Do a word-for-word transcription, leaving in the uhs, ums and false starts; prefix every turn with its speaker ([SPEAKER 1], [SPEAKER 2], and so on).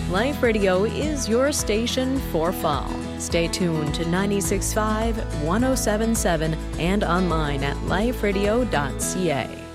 [SPEAKER 1] Life Radio is your station for fall. Stay tuned to ninety-six point five, one oh seven point seven, and online at life radio dot c a.